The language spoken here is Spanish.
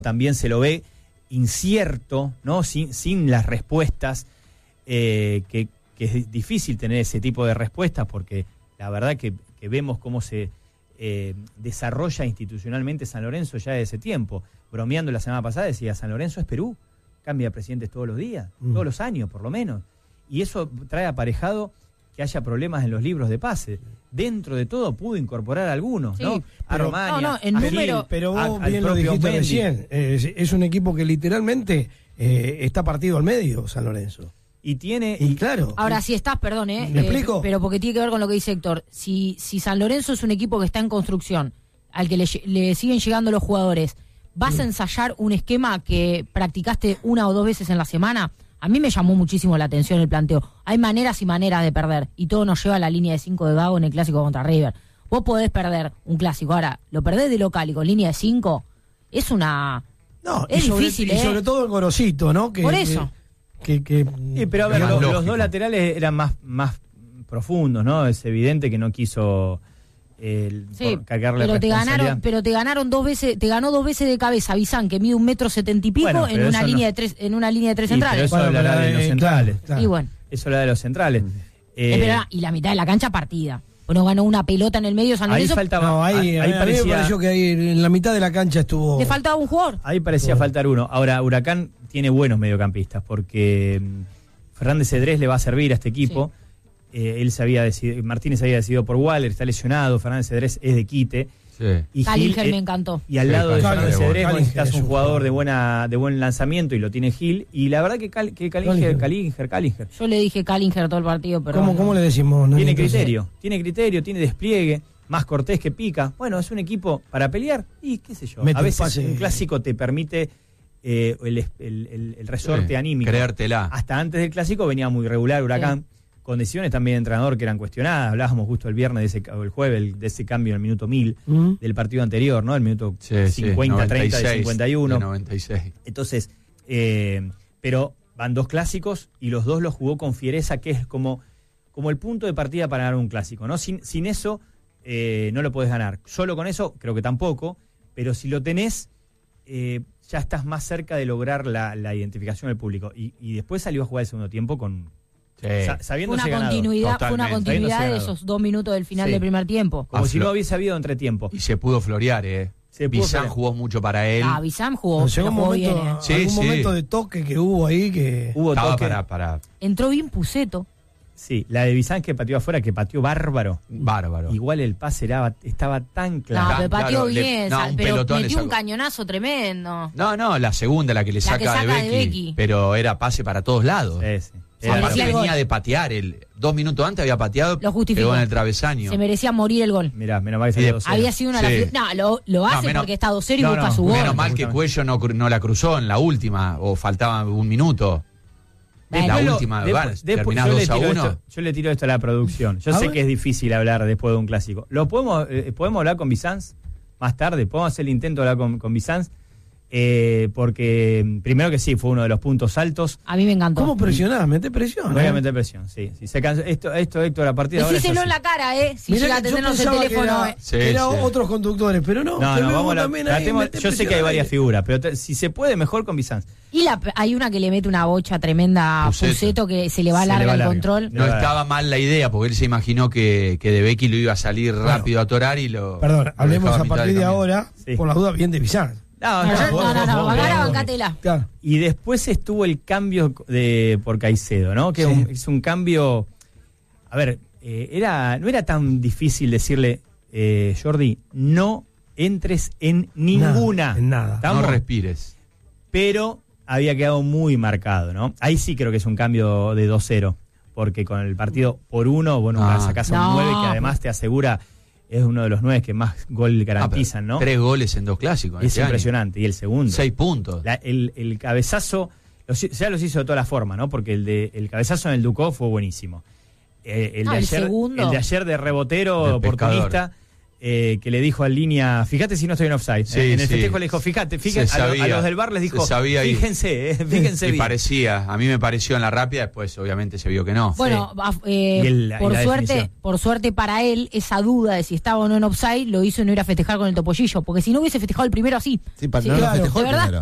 también se lo ve incierto, ¿no? Sin las respuestas, que es difícil tener ese tipo de respuestas, porque la verdad que vemos cómo se desarrolla institucionalmente San Lorenzo ya desde ese tiempo. Bromeando la semana pasada decía, San Lorenzo es Perú, cambia de presidentes todos los días, todos los años por lo menos, y eso trae aparejado que haya problemas en los libros de pase. Dentro de todo pudo incorporar algunos, sí, ¿no? A Romania, en número, pero vos bien lo dijiste recién, es un equipo que literalmente está partido al medio, San Lorenzo. Y tiene... Y claro. Ahora, si estás, perdón, ¿Me explico? Pero porque tiene que ver con lo que dice Héctor. Si San Lorenzo es un equipo que está en construcción, al que le siguen llegando los jugadores, ¿vas a ensayar un esquema que practicaste 1 o 2 veces en la semana? A mí me llamó muchísimo la atención el planteo. Hay maneras y maneras de perder, y todo nos lleva a la línea de 5 de Gago en el clásico contra River. Vos podés perder un clásico, ahora, lo perdés de local y con línea de 5, es una... No, es difícil, y sobre todo el Gorosito, ¿no? Por eso. Pero a ver, los dos laterales eran más profundos, ¿no? Es evidente que no quiso cargarle responsabilidad. Pero te ganaron 2 veces, te ganó 2 veces de cabeza Bizán, que mide 1,70 m y pico, en una línea de 3, en una línea de 3 centrales. Pero eso hablará de los centrales. Y bueno. Eso habla de los centrales. Y la mitad de la cancha partida. Bueno, ganó una pelota en el medio San Lorenzo. Ahí faltaba. No, ahí parecía, me pareció que ahí en la mitad de la cancha estuvo. Le faltaba un jugador. Ahí parecía faltar uno. Ahora, Huracán tiene buenos mediocampistas, porque Fernández Cedrés le va a servir a este equipo. Sí. Martínez había decidido por Waller, está lesionado, Fernández Cedrés es de quite. Sí. Y Callinger me encantó. Y al lado de Fernández Cedrés necesitas un jugador de buen lanzamiento, y lo tiene Gil. Y la verdad que Callinger. Yo le dije Callinger todo el partido, pero... ¿Cómo le decimos? No, tiene criterio, tiene despliegue, más cortés que pica. Bueno, es un equipo para pelear y qué sé yo. A veces un clásico te permite el resorte anímico. Creértela. Hasta antes del clásico venía muy regular Huracán. Sí. Con decisiones también de entrenador que eran cuestionadas. Hablábamos justo el viernes o el jueves de ese cambio en el minuto 1000 del partido anterior, ¿no? El minuto 50, 96, 30 de 51. De 96. Entonces, pero van 2 clásicos y los 2 los jugó con fiereza, que es como el punto de partida para ganar un clásico, ¿no? Sin eso no lo podés ganar. Solo con eso creo que tampoco, pero si lo tenés, ya estás más cerca de lograr la identificación del público. Y después salió a jugar el segundo tiempo sabiéndose ganado. Fue una continuidad de esos 2 minutos del final del primer tiempo. Como si no hubiese habido entretiempo. Y se pudo florear, Bizán jugó mucho para él. Bizán jugó bien. Algún momento de toque que hubo ahí que... Hubo toque. Para... Entró bien Puceto. Sí, la de Bizán que pateó afuera, que pateó bárbaro. Igual el pase estaba tan claro. No, pero pateó bien, pero metió un cañonazo tremendo. No, la segunda, la que le saca de Becky. Pero era pase para todos lados. Sí. Aparte venía de patear, 2 minutos antes había pateado, pegó en el travesaño. Se merecía morir el gol. Mirá, menos mal que salió 2-0. Había sido una lo hace porque está 2-0 y busca su gol. Menos mal que Cuello no la cruzó en la última, o faltaba 1 minuto. La última, terminás 2-1. Yo le tiro esto a la producción. Yo sé que es difícil hablar después de un clásico. ¿Podemos hablar con Bizanz más tarde? ¿Podemos hacer el intento de hablar con Bizanz? Porque primero que sí, fue uno de los puntos altos. A mí me encantó. ¿Cómo presionás? Mete presión. Voy a meter presión, sí. Se cansó. Esto, Héctor, a partir de ahora. Decíselo en la cara, Si llega a tenernos el teléfono. Era otros conductores, pero no. Vamos yo sé que hay varias figuras, pero si se puede, mejor con Bizanz. Y hay una que le mete una bocha tremenda a Puceto, que se le va larga el control. No estaba mal la idea, porque él se imaginó que de Becky lo iba a salir rápido a atorar y lo... Perdón, hablemos a partir de ahora, por las dudas, bien de Bizanz. No, bancatela. Claro. Y después estuvo el cambio por Caicedo, ¿no? Que es un cambio... A ver, no era tan difícil decirle, Jordi, no entres en ninguna. En nada. ¿Estamos? No respires. Pero había quedado muy marcado, ¿no? Ahí sí creo que es un cambio de 2-0, porque con el partido por 1, sacás a un 9 que además te asegura... Es uno de los 9 que más gol garantizan, ¿no? 3 goles en 2 clásicos. Es impresionante. Año. Y el segundo. 6 puntos. El cabezazo, ya los hizo de todas las formas, ¿no? Porque el cabezazo en el Ducó fue buenísimo. El de ayer de rebotero oportunista, que le dijo al línea, fíjate si no estoy en offside. En el festejo le dijo, fíjate, a los del VAR les dijo, fíjense bien. Y parecía, a mí me pareció en la rápida, después obviamente se vio que no. Bueno, por suerte para él, esa duda de si estaba o no en offside lo hizo no ir a festejar con el topollillo, porque si no hubiese festejado el primero así. Sí, no lo festejó el primero.